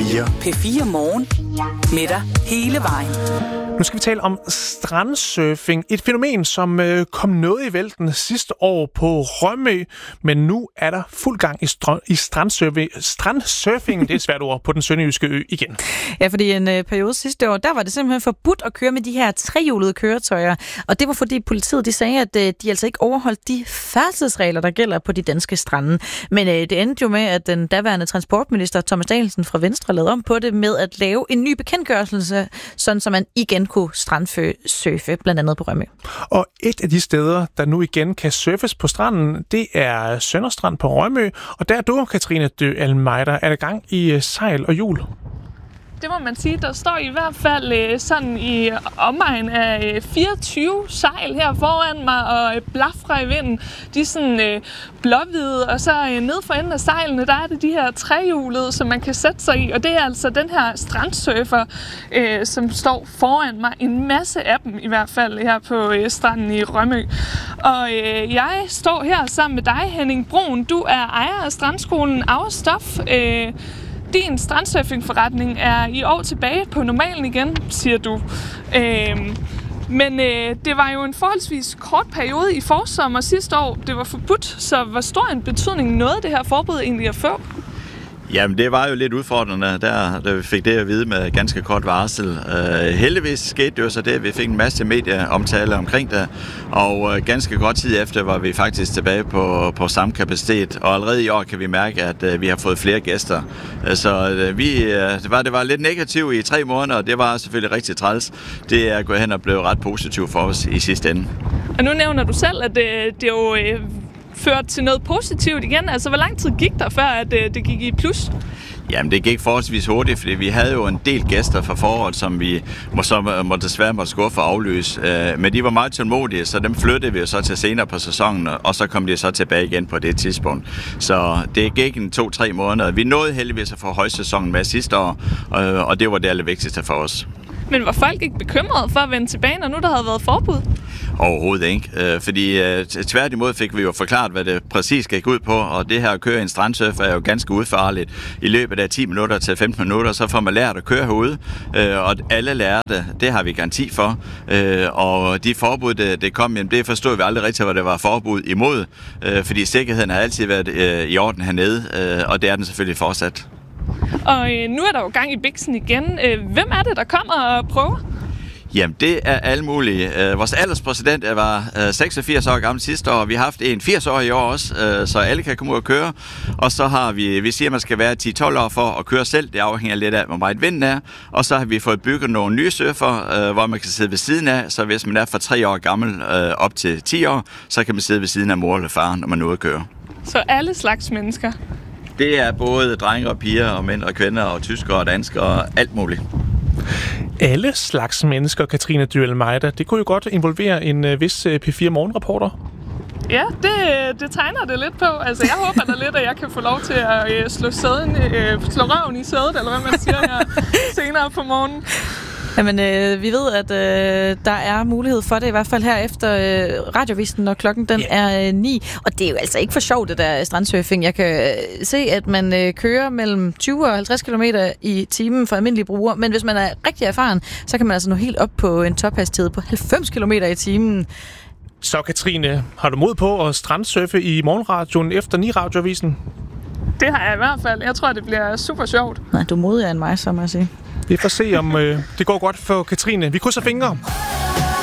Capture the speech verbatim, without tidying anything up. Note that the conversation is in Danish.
fire. P fire Morgen. Med dig hele vejen. Nu skal vi tale om strandsurfing. Et fænomen, som øh, kom noget i vælten sidste år på Rømø, men nu er der fuld gang i, str- i strandsurfing. Strandsurfing, det er et svært ord, på den sønderjyske ø igen. Ja, fordi en øh, periode sidste år, der var det simpelthen forbudt at køre med de her trehjulede køretøjer. Og det var fordi politiet de sagde, at øh, de altså ikke overholdt de færdselsregler, der gælder på de danske strande. Men øh, det endte jo med, at den daværende transportminister Thomas Danielsen fra Venstre lavede om på det med at lave en ny bekendtgørelse, sådan så man igen kunne strandsurfe, blandt andet på Rømø. Og et af de steder, der nu igen kan surfes på stranden, det er Sønderstrand på Rømø. Og der er du, Katrine de Almeida, er der gang i sejl og hjul. Det må man sige. Der står i hvert fald sådan i omegn af fireogtyve sejl her foran mig og blafrer i vinden. De er sådan øh, blåhvide, og så øh, ned for enden af sejlene, der er det de her trehjulede, som man kan sætte sig i. Og det er altså den her strandsurfer, øh, som står foran mig. En masse af dem i hvert fald her på øh, stranden i Rømø. Og øh, jeg står her sammen med dig, Henning Brun. Du er ejer af strandskolen Auerstoff. Øh, Din strandsurfingforretning er i år tilbage på normalen igen, siger du. Øhm, men øh, det var jo en forholdsvis kort periode i forsommer sidste år. Det var forbudt, så hvor stor en betydning nåede det her forbud egentlig at få? Jamen, det var jo lidt udfordrende, der, da vi fik det at vide med ganske kort varsel. Uh, heldigvis skete det jo så det, at vi fik en masse medieomtale omkring det, og uh, ganske godt tid efter var vi faktisk tilbage på, på samme kapacitet, og allerede i år kan vi mærke, at uh, vi har fået flere gæster. Uh, så uh, vi, uh, det, var, det var lidt negativt i tre måneder, og det var selvfølgelig rigtig træls. Det er gået hen og blevet ret positivt for os i sidste ende. Og nu nævner du selv, at det, det jo øh, ført til noget positivt igen. Altså, hvor lang tid gik der, før at det, det gik i plus? Jamen, det gik forholdsvis hurtigt, fordi vi havde jo en del gæster fra foråret, som vi må, så, må desværre måtte skuffe og aflyse. Uh, men de var meget tålmodige, så dem flyttede vi jo så til senere på sæsonen, og så kom de så tilbage igen på det tidspunkt. Så det gik en to-tre måneder. Vi nåede heldigvis at få højsæsonen med sidste år, uh, og det var det allervigtigste for os. Men var folk ikke bekymrede for at vende tilbage, når nu der havde været forbud? Overhovedet ikke, øh, fordi øh, tværtimod fik vi jo forklaret, hvad det præcis gik ud på, og det her at køre en strandsurf er jo ganske udfarligt. I løbet af ti minutter til femten minutter, så får man lært at køre herude, øh, og alle lærer det, det har vi garanti for, øh, og de forbud, det, det kom, jamen, det forstod vi aldrig rigtigt, hvad det var forbud imod, øh, fordi sikkerheden har altid været øh, i orden hernede, øh, og det er den selvfølgelig fortsat. Og øh, nu er der jo gang i biksen igen. Øh, hvem er det, der kommer og prøver? Jamen, det er alle mulige. Øh, vores alderspræsident var øh, seksogfirs år gammel sidste år. Vi har haft en firs år i år også, øh, så alle kan komme ud og køre. Og så har vi, vi siger, at man skal være ti til tolv år for at køre selv. Det afhænger lidt af, hvor meget vinden er. Og så har vi fået bygget nogle nye surfer, øh, hvor man kan sidde ved siden af. Så hvis man er fra tre år gammel øh, op til ti år, så kan man sidde ved siden af mor eller far, når man er ude at køre. Så alle slags mennesker? Det er både drenge og piger, og mænd og kvinder, og tyskere og danskere, og alt muligt. Alle slags mennesker, Katrine de Almeida. Det kunne jo godt involvere en uh, vis uh, P fire morgenreporter. Ja, det, det tegner det lidt på. Altså, jeg håber da lidt, at jeg kan få lov til at øh, slå, sæden, øh, slå røven i sædet, eller hvad man siger her, senere på morgenen. Jamen, øh, vi ved, at øh, der er mulighed for det, i hvert fald her efter øh, radiovisen, når klokken den yeah. er øh, ni. Og det er jo altså ikke for sjovt, det der strandsurfing. Jeg kan øh, se, at man øh, kører mellem tyve og halvtreds kilometer i timen for almindelige brugere. Men hvis man er rigtig erfaren, så kan man altså nå helt op på en tophastighed på halvfems kilometer i timen. Så Katrine, har du mod på at strandsurfe i morgenradioen efter ni radioavisen? Det har jeg i hvert fald. Jeg tror, det bliver super sjovt. Nej, du er modigere end mig, så må jeg sige. Vi får se, om øh, det går godt for Katrine. Vi krydser fingre.